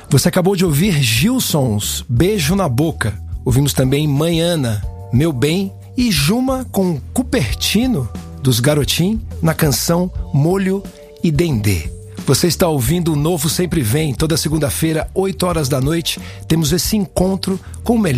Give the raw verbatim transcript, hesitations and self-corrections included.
Você acabou de ouvir Gilsons, Beijo na Boca. Ouvimos também Manhana, Meu Bem e Juma com Cupertino, dos Garotim, na canção Molho e Dendê. Você está ouvindo o Novo Sempre Vem. Toda segunda-feira, oito horas da noite, temos esse encontro com o melhor